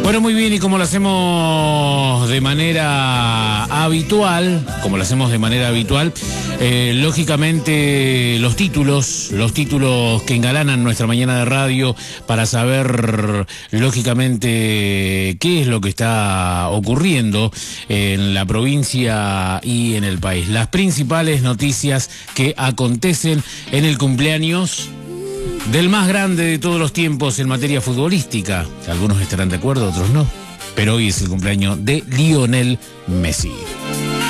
Bueno, muy bien, y como lo hacemos de manera habitual, lógicamente los títulos que engalanan nuestra mañana de radio para saber, lógicamente, qué es lo que está ocurriendo en la provincia y en el país. Las principales noticias que acontecen en el cumpleaños del más grande de todos los tiempos en materia futbolística. Algunos estarán de acuerdo, otros no. Pero hoy es el cumpleaños de Lionel Messi.